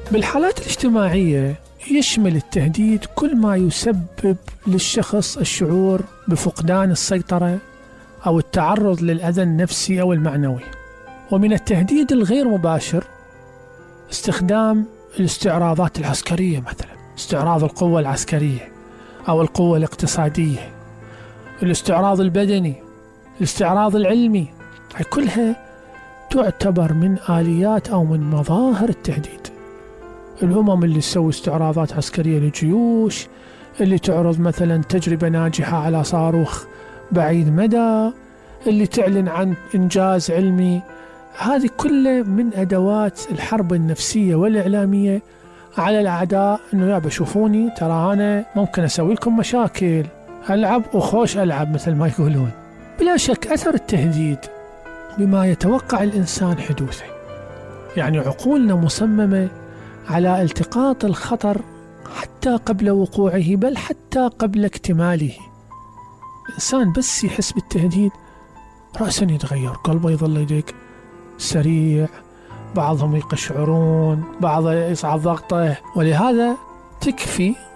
بالحالات الاجتماعية يشمل التهديد كل ما يسبب للشخص الشعور بفقدان السيطرة أو التعرض للأذى النفسي أو المعنوي. ومن التهديد الغير مباشر استخدام الاستعراضات العسكرية، مثلا استعراض القوة العسكرية أو القوة الاقتصادية، الاستعراض البدني، الاستعراض العلمي، هاي كلها تعتبر من آليات أو من مظاهر التهديد. الأمم اللي تسوي استعراضات عسكرية للجيوش، اللي تعرض مثلا تجربة ناجحة على صاروخ بعيد مدى، اللي تعلن عن إنجاز علمي، هذه كلها من أدوات الحرب النفسية والإعلامية على الأعداء، إنه يا بشوفوني ترى أنا ممكن أسوي لكم مشاكل، ألعب وخوش ألعب مثل ما يقولون. بلا شك أثر التهديد بما يتوقع الإنسان حدوثه، يعني عقولنا مصممة على التقاط الخطر حتى قبل وقوعه، بل حتى قبل اكتماله. الإنسان بس يحس بالتهديد رأسا يتغير، قلبه يظل يدق سريع، بعضهم يقشعرون، بعض يصعد ضغطه. ولهذا تكفي